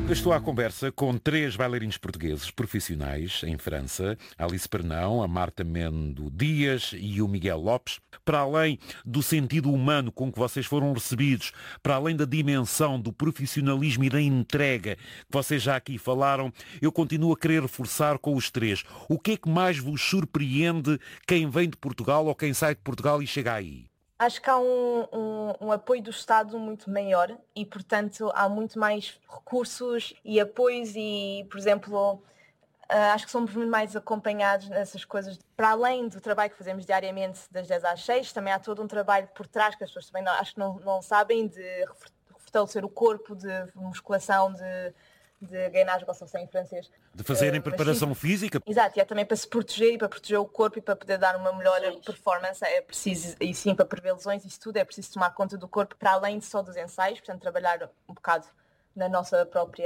Eu estou à conversa com 3 bailarinos portugueses profissionais em França, a Alice Pernão, a Marta Mendo Dias e o Miguel Lopes. Para além do sentido humano com que vocês foram recebidos, para além da dimensão do profissionalismo e da entrega que vocês já aqui falaram, eu continuo a querer reforçar com os 3. O que é que mais vos surpreende quem vem de Portugal ou quem sai de Portugal e chega aí? Acho que há um apoio do Estado muito maior e, portanto, há muito mais recursos e apoios e, por exemplo, acho que somos muito mais acompanhados nessas coisas. Para além do trabalho que fazemos diariamente das 10 às 6, também há todo um trabalho por trás que as pessoas também acho que não sabem, de fortalecer o corpo, de musculação, de gainagem, posso ser em francês. De fazerem preparação sim, física? Exato, e é também para se proteger e para proteger o corpo e para poder dar uma melhor performance. É preciso, e sim, para prever lesões, isso tudo, é preciso tomar conta do corpo para além só dos ensaios, portanto, trabalhar um bocado na nossa própria...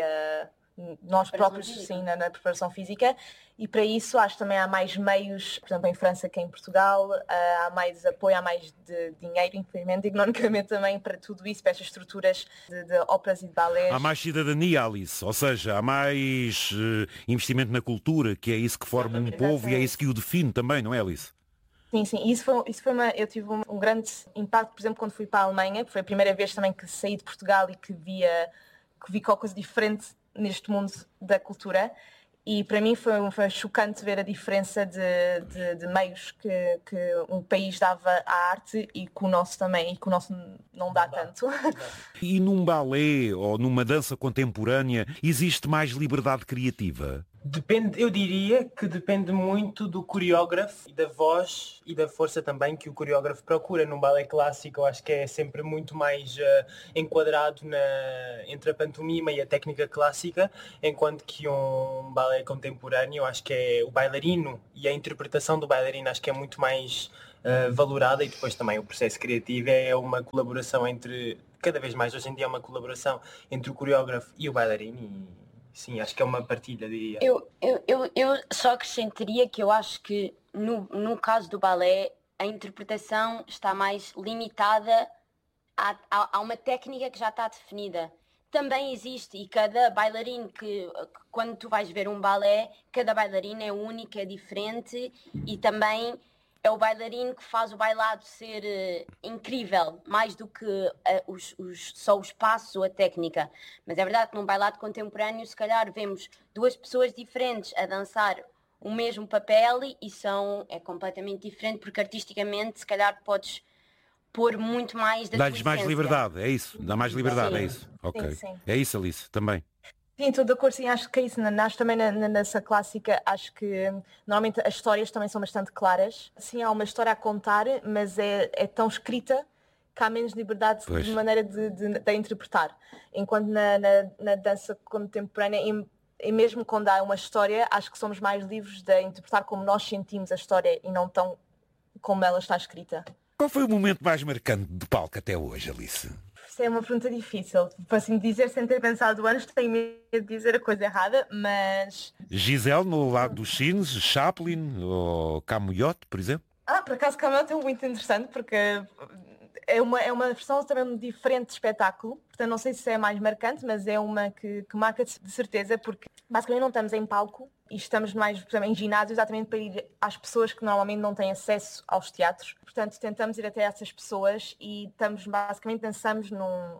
nós próprios, sim, na preparação física, e para isso acho que também há mais meios, por exemplo, em França que em Portugal, há mais apoio, há mais de dinheiro, infelizmente, economicamente também para tudo isso, para estas estruturas de óperas e de balés. Há mais cidadania, Alice, ou seja, há mais investimento na cultura, que é isso que forma um povo e é isso que o define também, não é, Alice? Sim, eu tive um grande impacto, por exemplo, quando fui para a Alemanha, que foi a primeira vez também que saí de Portugal e que vi qualquer coisa diferente neste mundo da cultura, e para mim foi chocante ver a diferença de meios que um país dava à arte e que o nosso também, e que o nosso não dá tanto. E num balé ou numa dança contemporânea existe mais liberdade criativa? Depende, eu diria que depende muito do coreógrafo e da voz e da força também que o coreógrafo procura. Num balé clássico eu acho que é sempre muito mais enquadrado entre a pantomima e a técnica clássica, enquanto que um balé contemporâneo eu acho que é o bailarino e a interpretação do bailarino acho que é muito mais valorada, e depois também o processo criativo é uma colaboração cada vez mais hoje em dia é uma colaboração entre o coreógrafo e o bailarino. Sim, acho que é uma partilha, diria. Eu só acrescentaria que eu acho que no caso do balé a interpretação está mais limitada a uma técnica que já está definida. Também existe, e cada bailarino quando tu vais ver um balé, cada bailarino é único, é diferente, e também é o bailarino que faz o bailado ser incrível, mais do que só os passos ou a técnica. Mas é verdade que num bailado contemporâneo, se calhar, vemos 2 pessoas diferentes a dançar o mesmo papel e é completamente diferente, porque artisticamente, se calhar, podes pôr muito mais da tua Dá-lhes mais essência. liberdade, é isso? Dá mais liberdade, Sim. é isso? Ok. Sim. É isso, Alice, também. Sim, estou de acordo, sim, acho que é isso. Acho também nessa clássica, acho que normalmente as histórias também são bastante claras. Sim, há uma história a contar, mas é tão escrita que há menos liberdade de maneira de interpretar. Enquanto na dança contemporânea, e mesmo quando há uma história, acho que somos mais livres de interpretar como nós sentimos a história e não tão como ela está escrita. Qual foi o momento mais marcante de palco até hoje, Alice? Isso é uma pergunta difícil. Para assim dizer, sem ter pensado antes, tenho medo de dizer a coisa errada, mas... Gisele, no lado dos Sines, Chaplin ou Camillote, por exemplo? Por acaso Camillote é muito interessante, porque é uma versão também diferente de espetáculo. Portanto, não sei se é mais marcante, mas é uma que marca de certeza, porque basicamente não estamos em palco e estamos mais, por exemplo, em ginásio, exatamente para ir às pessoas que normalmente não têm acesso aos teatros. Portanto, tentamos ir até essas pessoas e basicamente dançamos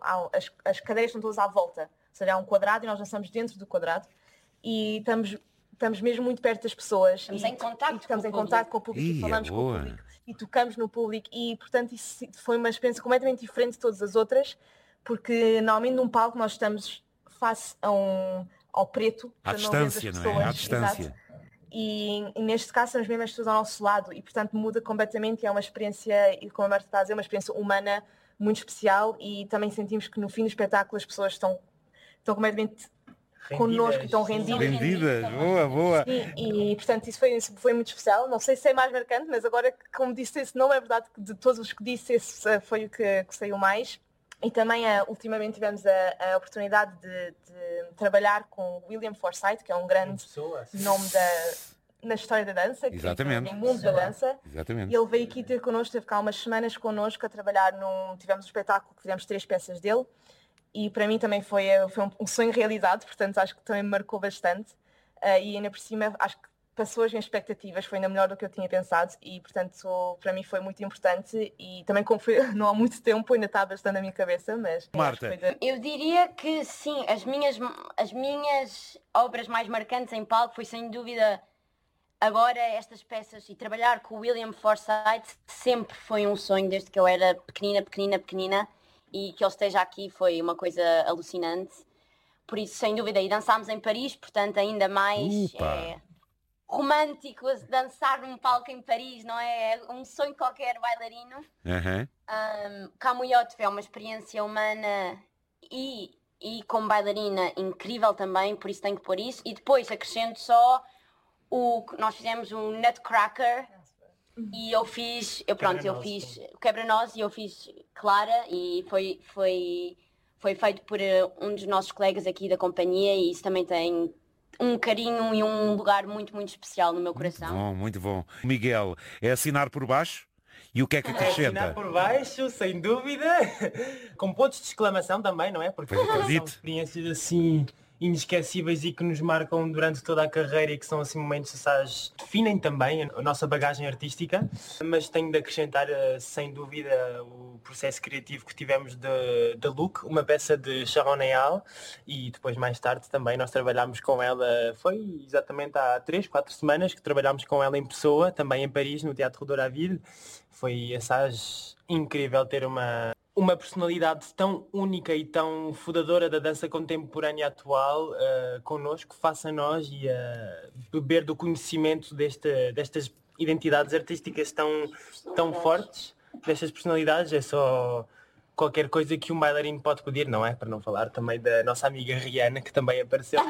as cadeiras estão todas à volta. Ou seja, há um quadrado e nós dançamos dentro do quadrado e estamos mesmo muito perto das pessoas. Estamos em contacto com o público e falamos com o público e tocamos no público, e portanto isso foi uma experiência completamente diferente de todas as outras, porque normalmente num palco nós estamos face ao preto, à distância, não é? À distância. Exato. E neste caso são as mesmas pessoas ao nosso lado e portanto muda completamente, e é uma experiência, e como a Marta está a dizer, uma experiência humana muito especial, e também sentimos que no fim do espetáculo as pessoas estão completamente connosco, estão rendidas. Boa. Sim, e portanto isso foi muito especial. Não sei se é mais marcante, mas agora, como disse, esse não é verdade que de todos os que disse, esse foi o que saiu mais. E também ultimamente tivemos a oportunidade de trabalhar com William Forsythe, que é um grande nome na história da dança, Exatamente. No mundo da dança. Exatamente. E ele veio aqui ter connosco, teve cá umas semanas connosco a trabalhar tivemos um espetáculo que fizemos 3 peças dele, e para mim também foi um sonho realizado, portanto acho que também me marcou bastante, e ainda por cima acho que passou as minhas expectativas, foi ainda melhor do que eu tinha pensado e portanto para mim foi muito importante e também como foi não há muito tempo ainda está bastante na minha cabeça, mas... Marta. Eu diria que sim, as minhas obras mais marcantes em palco foi sem dúvida agora estas peças, e trabalhar com o William Forsythe sempre foi um sonho desde que eu era pequenina, e que ele esteja aqui foi uma coisa alucinante, por isso sem dúvida, e dançámos em Paris, portanto ainda mais romântico dançar num palco em Paris, não é? É um sonho de qualquer bailarino. Camouillotte é uma experiência humana e como bailarina incrível também, por isso tenho que pôr isso. E depois acrescento só nós fizemos um Nutcracker e eu fiz o Quebra-Nós e eu fiz Clara, e foi feito por um dos nossos colegas aqui da companhia, e isso também tem um carinho e um lugar muito, muito especial no meu coração. Muito bom. Miguel, é assinar por baixo? E o que é que acrescenta? Assinar por baixo, sem dúvida, com pontos de exclamação também, não é? Porque são experiências assim inesquecíveis e que nos marcam durante toda a carreira e que são assim momentos que definem também a nossa bagagem artística, mas tenho de acrescentar sem dúvida o processo criativo que tivemos de Look, uma peça de Sharon Eyal, e depois mais tarde também nós trabalhámos com ela, foi exatamente há 3-4 semanas que trabalhámos com ela em pessoa, também em Paris, no Teatro Doraville. Foi assaz incrível ter uma personalidade tão única e tão fundadora da dança contemporânea atual connosco, face a nós, e a beber do conhecimento destas identidades artísticas tão fortes, destas personalidades. É só qualquer coisa que um bailarino pode pedir, não é? Para não falar também da nossa amiga Rihanna, que também apareceu.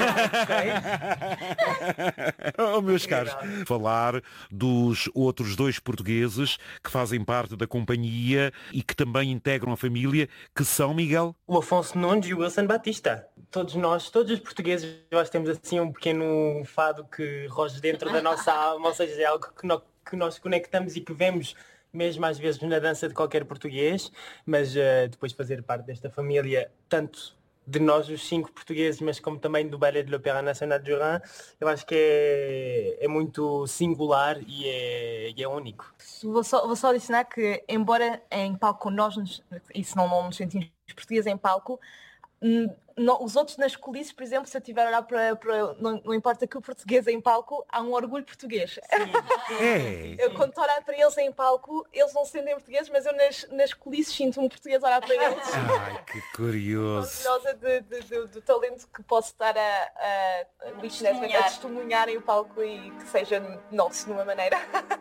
Meus caros, falar dos outros 2 portugueses que fazem parte da companhia e que também integram a família, que são, Miguel? O Afonso Nunes e o Wilson Batista. Todos os portugueses, nós temos assim um pequeno fado que roge dentro da nossa alma, ou seja, é algo que nós conectamos e que vemos mesmo às vezes na dança de qualquer português, mas depois fazer parte desta família, tanto de nós os 5 portugueses, mas como também do Ballet de l'Opéra National de Reims, eu acho que é muito singular e é único. Vou só adicionar que, embora em palco nós, isso não nos sentimos portugueses em palco, os outros nas coulisses, por exemplo, se eu estiver a olhar para não importa que o português em palco, há um orgulho português. Eu quando estou a olhar para eles em palco, eles não se sentem portugueses, mas eu nas coulisses sinto um português a olhar para eles. Ai, que curioso. Orgulhosa do talento que posso estar a testemunhar em palco e que seja nosso de uma maneira.